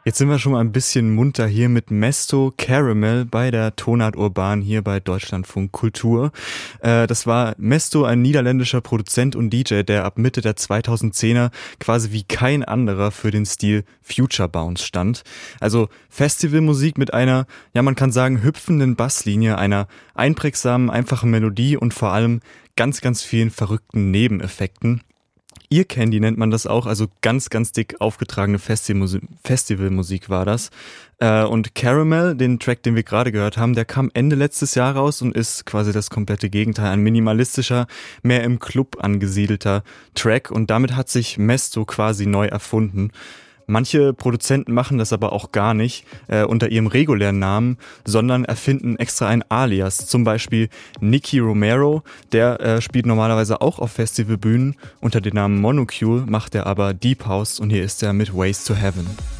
Jetzt sind wir schon mal ein bisschen munter hier mit Mesto Caramel bei der Tonart Urban hier bei Deutschlandfunk Kultur. Das war Mesto, ein niederländischer Produzent und DJ, der ab Mitte der 2010er quasi wie kein anderer für den Stil Future Bounce stand. Also Festivalmusik mit einer, ja man kann sagen, hüpfenden Basslinie, einer einprägsamen, einfachen Melodie und vor allem ganz, ganz vielen verrückten Nebeneffekten. Ear Candy nennt man das auch, also ganz, ganz dick aufgetragene Festivalmusik war das. Und Caramel, den Track, den wir gerade gehört haben, der kam Ende letztes Jahr raus und ist quasi das komplette Gegenteil, ein minimalistischer, mehr im Club angesiedelter Track und damit hat sich Mesto quasi neu erfunden. Manche Produzenten machen das aber auch gar nicht unter ihrem regulären Namen, sondern erfinden extra ein Alias. Zum Beispiel Nicky Romero, der spielt normalerweise auch auf Festivalbühnen. Unter dem Namen Monocule macht er aber Deep House und hier ist er mit Ways to Heaven.